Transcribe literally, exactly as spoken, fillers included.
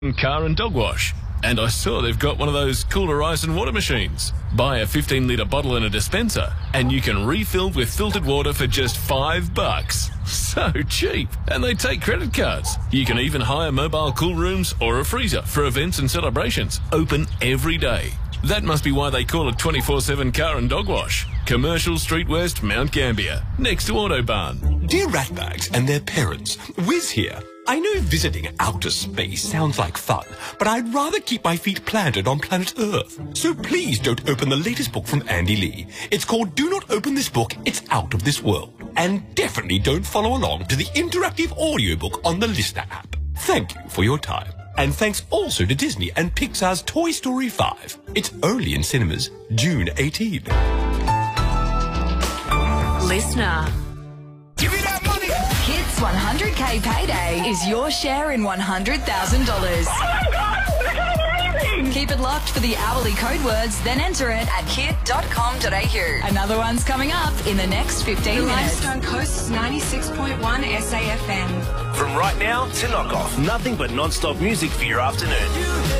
car and dog wash. And I saw they've got one of those Cooler Ice and water machines. Buy a fifteen litre bottle and a dispenser, and you can refill with filtered water for just five bucks. So cheap. And they take credit cards. You can even hire mobile cool rooms or a freezer for events and celebrations. Open every day. That must be why they call it twenty-four seven Car and Dog Wash. Commercial Street West, Mount Gambier, next to Autobahn. Dear ratbags and their parents, Wiz here. I know visiting outer space sounds like fun, but I'd rather keep my feet planted on planet Earth. So please don't open the latest book from Andy Lee. It's called Do Not Open This Book, It's Out of This World. And definitely don't follow along to the interactive audiobook on the Listener app. Thank you for your time. And thanks also to Disney and Pixar's Toy Story five. It's only in cinemas June eighteenth. Listener. Give me that money! Hits one hundred K Payday is your share in one hundred thousand dollars. Oh my God! This is amazing! Keep it locked for the hourly code words, then enter it at hit dot com dot a u. Another one's coming up in the next fifteen The minutes. Limestone Coast's ninety-six point one S A F M. From right now to knock off, nothing but non-stop music for your afternoon.